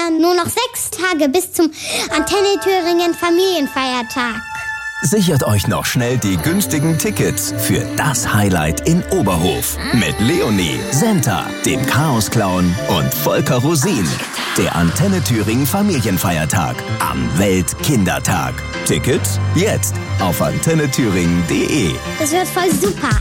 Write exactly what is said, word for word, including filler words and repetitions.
ja nur noch sechs Tage bis zum Antenne Thüringen Familienfeiertag. Sichert euch noch schnell die günstigen Tickets für das Highlight in Oberhof mit Leonie, Senta, dem Chaos-Clown und Volker Rosin. Der Antenne Thüringen Familienfeiertag am Weltkindertag. Tickets jetzt auf antenne thüringen punkt de. Das wird voll super.